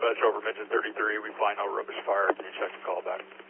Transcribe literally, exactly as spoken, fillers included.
dispatch over Midget thirty-three. We find no rubbish fire. Can you check the call back?